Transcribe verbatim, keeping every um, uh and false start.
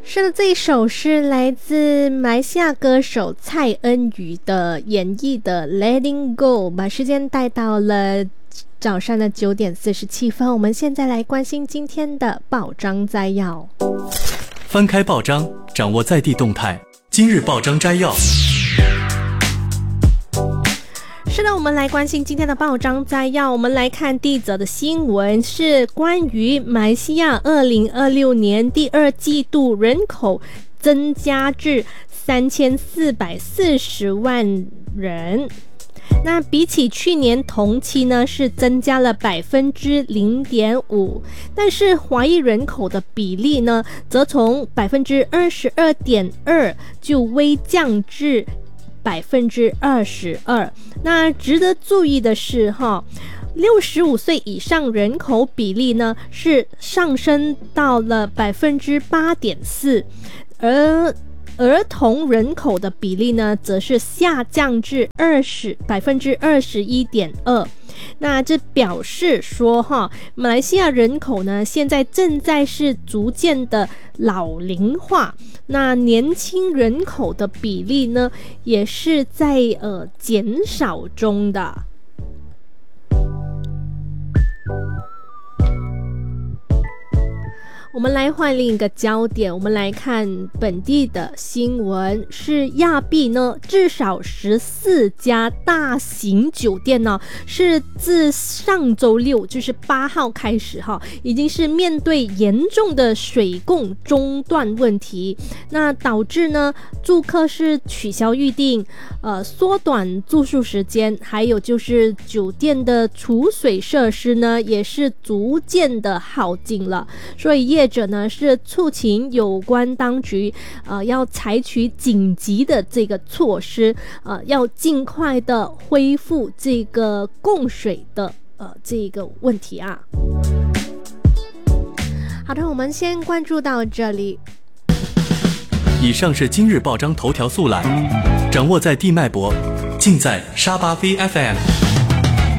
是的，这一首是来自马来西亚歌手蔡恩宇的演绎的 Letting Go， 把时间带到了早上的九点四十七分。我们现在来关心今天的报章摘要。 翻开报章，掌握在地动态。今日报章摘要。 是的，我们来关心今天的报章摘要。我们来看第一则的新闻，是关于马来西亚二零二六年第二季度人口增加至三千四百四十万人。那比起去年同期呢，是增加了百分之零点五，但是华裔人口的比例呢，则从百分之二十二点二就微降至百分之二十二。那值得注意的是哈，六十五岁以上人口比例呢是上升到了百分之八点四，而儿童人口的比例呢，则是下降至二十百分之二十一点二。那这表示说哈，马来西亚人口呢，现在正在是逐渐的老龄化，那年轻人口的比例呢，也是在呃减少中的。我们来换另一个焦点，我们来看本地的新闻，是亚庇呢，至少十四家大型酒店呢，是自上周六，就是八号开始哈，已经是面对严重的水供中断问题，那导致呢，住客是取消预订，呃，缩短住宿时间，还有就是酒店的储水设施呢，也是逐渐的耗尽了，所以业者呢是促请有关当局呃要采取紧急的这个措施，呃要尽快的恢复这个供水的呃这个问题啊。好的，我们先关注到这里。 以上是今日报章头条速览，掌握在地脉搏，尽在沙巴 V F M。